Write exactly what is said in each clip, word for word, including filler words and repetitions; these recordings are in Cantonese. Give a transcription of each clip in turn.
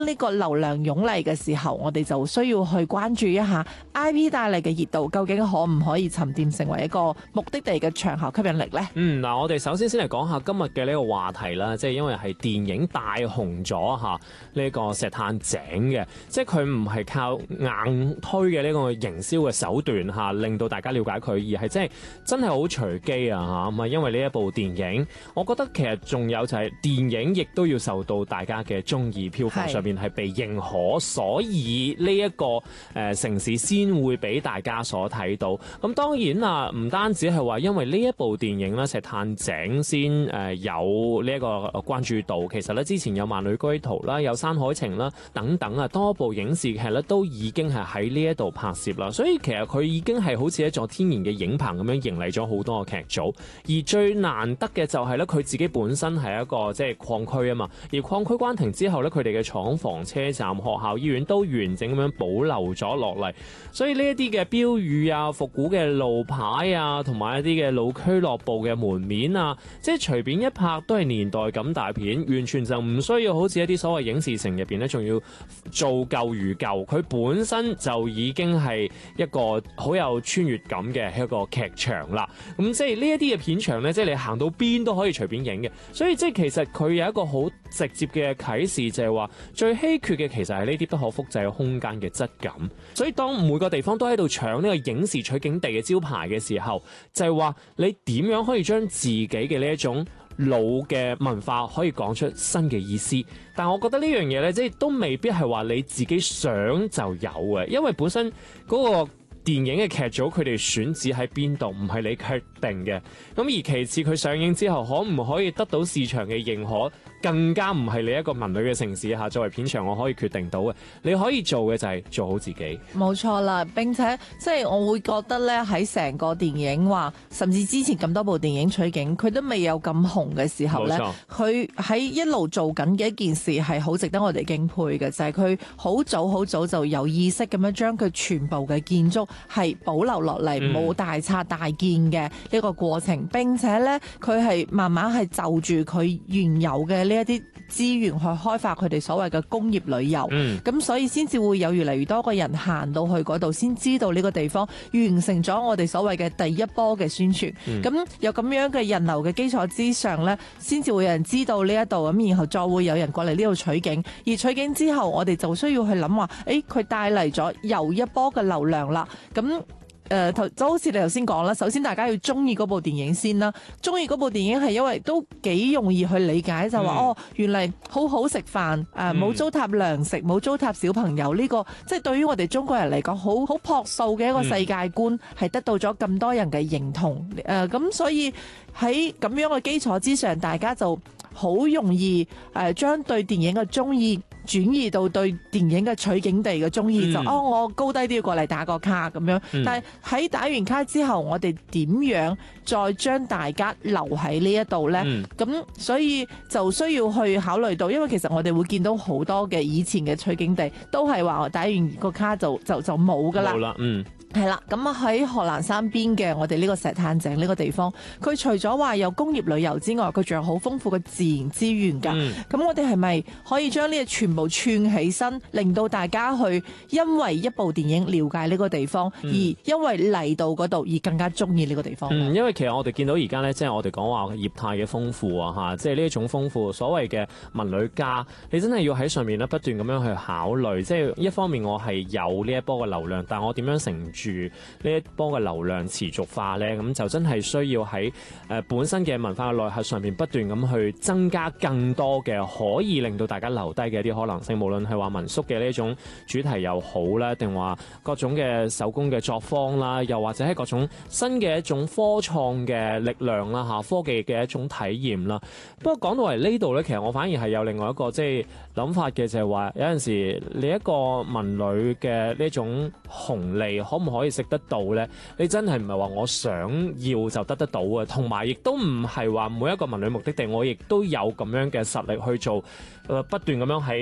呢個流量湧嚟嘅時候，我哋就需要去關注一下 I P 帶嚟嘅熱度，究竟可唔可以沉澱成為一個目的地嘅長效吸引力呢？ 嗯，嗱，我哋首先先嚟講下今日嘅呢個話題啦，即係因為係電影帶紅咗嚇呢個石炭井嘅，即係佢唔係靠硬推嘅呢個營銷嘅手段嚇，令到大家了解佢，而係即係真係好隨機啊嚇咁啊！因為呢一部電影，我覺得其實仲有就係電影亦都要受到大家嘅中意，票房上邊係被認可，所以呢一個誒城市先會俾大家所睇到。咁當然啊，唔單止係話因為呢一部電影咧，石炭井先誒有呢一個關注度。其實咧之前有萬里歸途啦，有山海情啦等等啊，多部影視劇咧都已經係喺呢一度拍攝啦。所以其實佢已經係好似一座天然嘅影棚咁樣迎嚟咗好多個劇組。而最難得嘅就係咧，佢自己本身係一個即係礦區啊嘛。而礦區關停之後咧，佢哋嘅廠房、車站、學校、醫院都完整咁樣保留咗落嚟。所以呢一啲嘅標語啊、復古嘅路牌啊，同埋一啲嘅老俱樂部嘅門面啊，即係隨便一拍都係年代感大片，完全就唔需要好似一啲所謂影視城入邊咧，仲要做舊如舊。佢本身就已經係一個好有穿越感嘅一個劇場啦。咁即係呢一啲嘅片場咧，即係你行到邊都可以隨便影嘅。所以即係其實佢有一個好直接嘅啟示，就係話最稀缺嘅其實係呢啲不可複製嘅空間嘅質感。所以當每個地方都喺度搶呢個影視取景地嘅招牌嘅時候，就係話你點樣可以將自己嘅呢一種老嘅文化可以講出新嘅意思。但我覺得呢樣嘢咧，即係都未必係話你自己想就有嘅，因為本身嗰個電影嘅劇組佢哋選址喺邊度，唔係你決定嘅。咁而其次，佢上映之後可唔可以得到市場嘅認可，更加唔係你一個文旅嘅城市下作為片場我可以決定到嘅。你可以做嘅就係做好自己。 冇錯啦，並且即係我會覺得咧，喺成個電影話，甚至之前咁多部電影取景，佢都未有咁紅嘅時候咧，佢喺一路做緊嘅一件事係好值得我哋敬佩嘅，就係佢好早好早就有意識咁樣將佢全部嘅建築係保留落嚟，冇、嗯、大拆大建嘅呢個過程。並且咧，佢係慢慢係就住佢原有嘅呢一啲資源去開發佢哋所謂嘅工業旅遊。咁、嗯、所以先至會有越嚟越多個人行到去嗰度，先知道呢個地方完成咗我哋所謂嘅第一波嘅宣傳。咁、嗯、有咁樣嘅人流嘅基礎之上咧，先至會有人知道呢一度，咁然後再會有人過嚟呢度取景。而取景之後，我哋就需要去諗話，誒佢帶嚟咗又一波嘅流量啦。咁誒頭就好似你頭先講啦，首先大家要中意嗰部電影先啦。中意嗰部電影係因為都幾容易去理解，就話、嗯、哦，原嚟好好食飯，誒冇糟蹋糧食，冇糟蹋小朋友呢、呢個，即係對於我哋中國人嚟講，好好樸素嘅一個世界觀，係、嗯、得到咗咁多人嘅認同。誒、呃、咁所以喺咁樣嘅基礎之上，大家就好容易誒將、呃、對電影嘅中意轉移到對電影嘅取景地嘅中意、嗯，就哦我高低都要過嚟打個卡咁樣、嗯。但係喺打完卡之後，我哋點樣再將大家留喺呢一度呢？咁、嗯、所以就需要去考慮到，因為其實我哋會見到好多嘅以前嘅取景地都係話打完個卡就就就冇噶啦。冇啦，嗯。係啦，咁啊喺賀蘭山邊嘅我哋呢個石炭井呢個地方，佢除咗話有工業旅遊之外，佢仲有好豐富嘅自然資源㗎。咁、嗯、我哋係咪可以將呢個全部串起身，令到大家去因為一部電影了解呢個地方，嗯、而因為嚟到嗰度而更加中意呢個地方？ 嗯，因為其實我哋見到而家咧，即係我哋講話業態嘅豐富啊，嚇，即係呢一種豐富，所謂嘅文旅家，你真係要喺上面咧不斷咁樣去考慮。即係一方面我係有呢一波嘅流量，但我點樣乘住呢一波嘅流量持續化呢？咁就真係需要喺誒、呃、本身嘅文化嘅內核上面不斷咁去增加更多嘅可以令到大家留低嘅一啲可能性，無論係話民宿嘅呢一種主題又好啦，定話各種嘅手工嘅作坊啦，又或者係各種新嘅一種科創嘅力量啦，嚇科技嘅一種體驗啦。不過講到嚟呢度呢，其實我反而係有另外一個即係諗法嘅，就係話有陣時你一個文旅嘅呢種紅利可唔可以食得到呢？你真係唔係話我想要就得得到嘅，同埋亦都唔係話每一個文旅目的地我亦都有咁樣嘅實力去做，誒不斷咁樣喺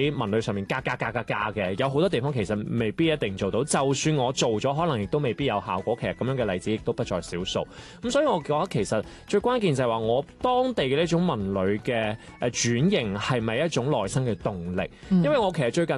喺文旅上面加加加加加嘅，有好多地方其實未必一定做到。就算我做咗，可能亦都未必有效果。其實咁樣嘅例子亦都不在少數。咁所以我覺得其實最關鍵就係話，我當地嘅呢種文旅嘅誒轉型係咪一種內生嘅動力？因為我其實最近